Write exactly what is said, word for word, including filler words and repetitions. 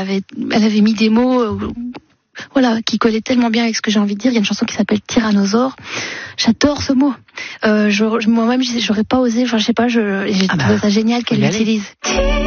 avait, elle avait mis des mots, euh, voilà, qui collaient tellement bien avec ce que j'ai envie de dire. Il y a une chanson qui s'appelle Tyrannosaure. J'adore ce mot. Euh, je, moi-même, j'aurais pas osé. Enfin, je sais pas. Je, j'ai ah bah, trouvé ça génial qu'elle l'utilise.